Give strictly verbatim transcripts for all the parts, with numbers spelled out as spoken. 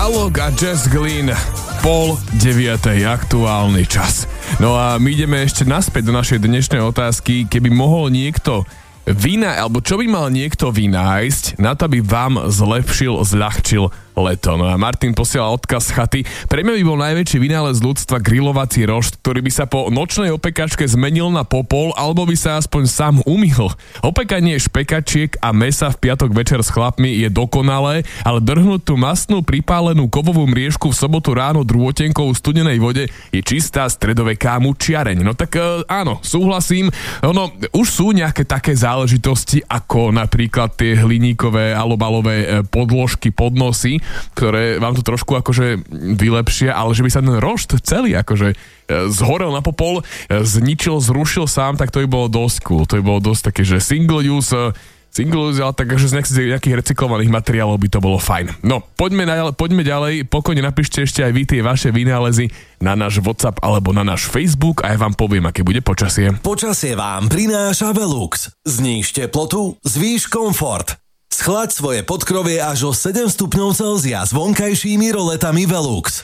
Alok a Jess Glynn, pol deviatej, aktuálny čas. No a my ideme ešte naspäť do našej dnešnej otázky. Keby mohol niekto vyná, alebo čo by mal niekto vynájsť na to, aby vám zlepšil, zľahčil leto. No a Martin posiela odkaz z chaty. Pre mňa by bol najväčší vynález ľudstva grilovací rošt, ktorý by sa po nočnej opekačke zmenil na popol, alebo by sa aspoň sám umyl. Opekanie špekačiek a mesa v piatok večer s chlapmi je dokonalé, ale drhnúť tú mastnú pripálenú kovovú mriežku v sobotu ráno drôtenkou v studenej vode je čistá stredoveká mučiareň. No tak e, áno, súhlasím. Ono, už sú nejaké také záležitosti, ako napríklad tie hliníkové alobalové podložky, podnosy, ktoré vám to trošku akože vylepšia, ale že by sa ten rošt celý akože zhorel na popol, zničil, zrušil sám, tak to by bolo dosť cool. To by bolo dosť také, že single use, single use, ale tak akože z nejakých recyklovaných materiálov by to bolo fajn. No, poďme, na, poďme ďalej, pokojne napíšte ešte aj vy tie vaše vynálezy na náš WhatsApp alebo na náš Facebook a ja vám poviem, aké bude počasie. Počasie vám prináša Velux. Zníž teplotu, zvýš komfort. Schlaď svoje podkrovie až o sedem stupňov Celzia s vonkajšími roletami Velux.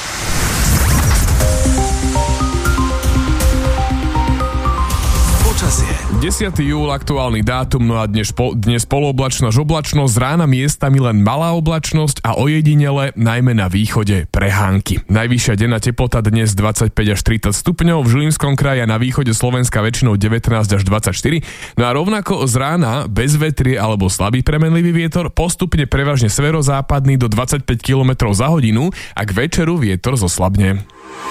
Počasie. desiateho júla aktuálny dátum, no a dnes, po, dnes polooblačno až oblačno, z rána miestami len malá oblačnosť a ojedinele najmä na východe prehánky. Najvyššia denná teplota dnes dvadsaťpäť až tridsať stupňov, v Žilinskom kraji a na východe Slovenska väčšinou devätnásť až dvadsaťštyri, no a rovnako z rána bez vetrie alebo slabý premenlivý vietor, postupne prevažne severozápadný do dvadsaťpäť kilometrov za hodinu a k večeru vietor zoslabne.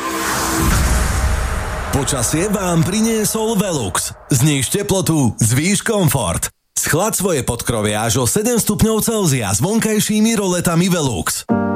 Počasie vám priniesol Velux. Zníž teplotu, zvýš komfort. Schlaď svoje podkrovie až o sedem stupňov Celzia s vonkajšími roletami Velux.